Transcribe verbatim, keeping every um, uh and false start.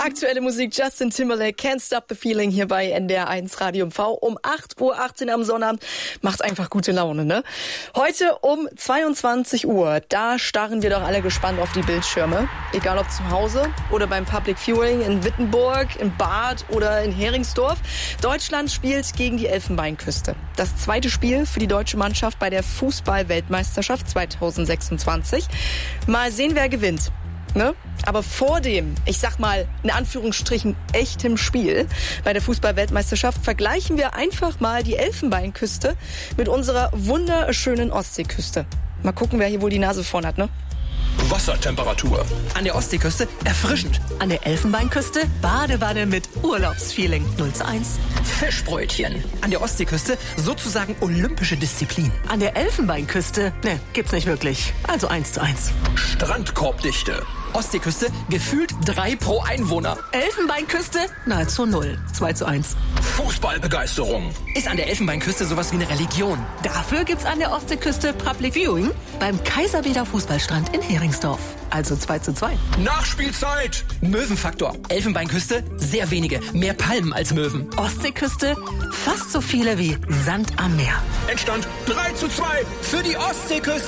Aktuelle Musik, Justin Timberlake, Can't Stop the Feeling hier bei N D R eins Radio M V um acht Uhr achtzehn am Sonnabend. Macht einfach gute Laune, ne? Heute um zweiundzwanzig Uhr, da starren wir doch alle gespannt auf die Bildschirme. Egal ob zu Hause oder beim Public Viewing in Wittenburg, in Bad oder in Heringsdorf. Deutschland spielt gegen die Elfenbeinküste. Das zweite Spiel für die deutsche Mannschaft bei der Fußball-Weltmeisterschaft zweitausendsechsundzwanzig. Mal sehen, wer gewinnt. Ne? Aber vor dem, ich sag mal, in Anführungsstrichen, echtem Spiel bei der Fußball-Weltmeisterschaft vergleichen wir einfach mal die Elfenbeinküste mit unserer wunderschönen Ostseeküste. Mal gucken, wer hier wohl die Nase vorn hat, ne? Wassertemperatur. An der Ostseeküste erfrischend. An der Elfenbeinküste Badewanne mit Urlaubsfeeling. null zu eins. Fischbrötchen. An der Ostseeküste sozusagen olympische Disziplin. An der Elfenbeinküste, ne, gibt's nicht wirklich. Also eins zu eins. Strandkorbdichte. Ostseeküste gefühlt drei pro Einwohner. Elfenbeinküste nahezu null. zwei zu eins. Fußballbegeisterung. Ist an der Elfenbeinküste sowas wie eine Religion. Dafür gibt's an der Ostseeküste Public Viewing beim Kaiserbäder Fußballstrand in Heringsdorf. Also zwei zu zwei. Nachspielzeit. Möwenfaktor. Elfenbeinküste sehr wenige. Mehr Palmen als Möwen. Ostseeküste fast so viele wie Sand am Meer. Endstand drei zu zwei für die Ostseeküste.